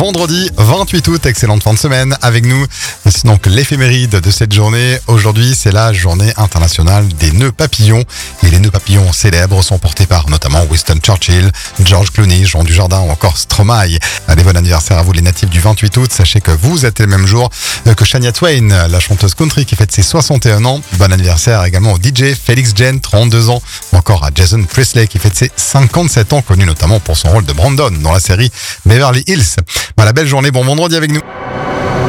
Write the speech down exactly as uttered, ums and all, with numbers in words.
Vendredi vingt-huit août, excellente fin de semaine avec nous. C'est donc l'éphéméride de cette journée. Aujourd'hui, c'est la journée internationale des nœuds papillons. Et les nœuds papillons célèbres sont portés par notamment Winston Churchill, George Clooney, Jean Dujardin ou encore Stromae. Allez, bon anniversaire à vous les natifs du vingt-huit août. Sachez que vous êtes le même jour que Shania Twain, la chanteuse country qui fête ses soixante et un ans. Bon anniversaire également au D J Felix Jen, trente-deux ans, ou encore à Jason Priestley qui fête ses cinquante-sept ans, connu notamment pour son rôle de Brandon dans la série Beverly Hills. Voilà, belle journée, bon vendredi avec nous.